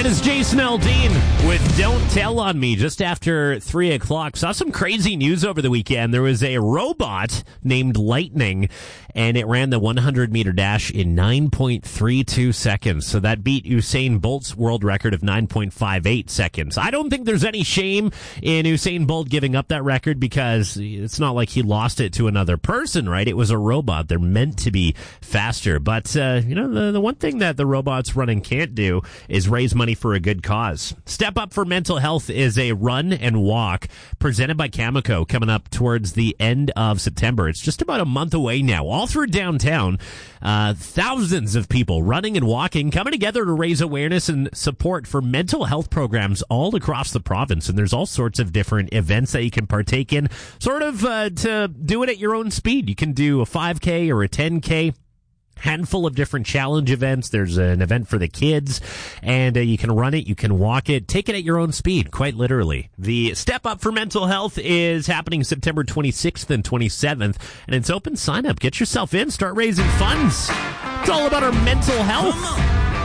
That is Jason Aldean with Don't Tell on Me just after 3 o'clock. Saw some crazy news over the weekend. There was a robot named Lightning, and it ran the 100-meter dash in 9.32 seconds. So that beat Usain Bolt's world record of 9.58 seconds. I don't think there's any shame in Usain Bolt giving up that record because it's not like he lost it to another person, right? It was a robot. They're meant to be faster. But, the one thing that the robots running can't do is raise money for a good cause. Step Up for Mental Health is a run and walk presented by Cameco coming up towards the end of September. It's just about a month away now. All through downtown, thousands of people running and walking, coming together to raise awareness and support for mental health programs all across the province. And there's all sorts of different events that you can partake in, sort of to do it at your own speed. You can do a 5K or a 10K. Handful of different challenge events. There's an event for the kids, and you can run it, you can walk it, take it at your own speed, quite literally. The Step Up for Mental Health is happening September 26th and 27th, and it's open sign up. Get yourself in, start raising funds. It's all about our mental health.